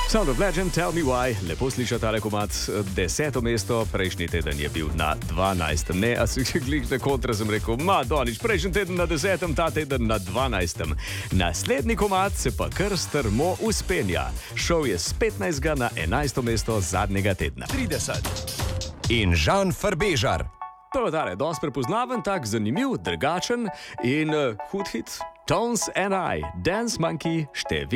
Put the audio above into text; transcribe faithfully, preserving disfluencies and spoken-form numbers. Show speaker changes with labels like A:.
A: Sound of Legend, Tell Me Why, lepo sliša tale komad, deseto mesto, prejšnji teden je bil na dvanajstem. Ne, a si glih na kontra sem rekel, ma, Donič, prejšnji teden na desetem, ta teden na dvanajstem. Naslednji komad se pa kar strmo uspenja. Šel je z petnajstega na enajsto mesto zadnjega tedna.
B: trideset. In Žan Farbežar.
A: To je tale, dosti prepoznaven, tak zanimiv, drugačen in uh, hud hit. Tones and I, Dance Monkey, številka.